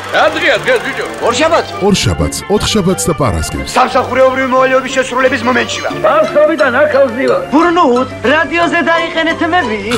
რა დღეა ბიჭო? ორშაბათს, 4 შაბათს და პარასკევს. სამსახურეობრივი მოვალეობის შესრულების მომენტში ვარ. ბავშვობიდან აქ ავზივარ. ბურნუჰუთ, რადიოზე დაიყენეთ მები.